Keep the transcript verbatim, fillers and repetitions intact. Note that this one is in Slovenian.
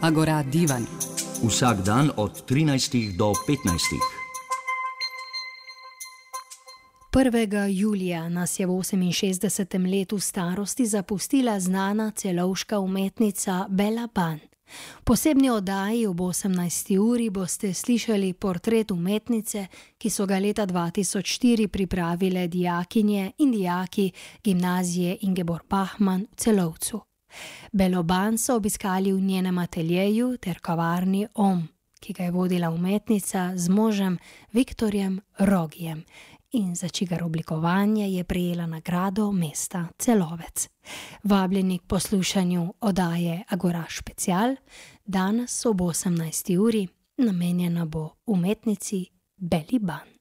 Agora divan. Vsak dan od trinajstih do petnajstih. prvega julija nas je v oseminšestdesetem letu starosti zapustila znana celovška umetnica Bela Ban. V posebni oddaji ob osemnajsti uri boste slišali portret umetnice, ki so ga leta dva tisoč štiri pripravile dijakinje in dijaki gimnazije Ingeborg Bachmann v Celovcu. Belo Ban so obiskali v njenem ateljeju ter kavarni Om, ki ga je vodila umetnica z možem Viktorjem Rogijem in za čigar oblikovanje je prejela nagrado mesta Celovec. Vabljeni k poslušanju oddaje Agora Special, danes ob osemnajsti uri, namenjena bo umetnici Beli Ban.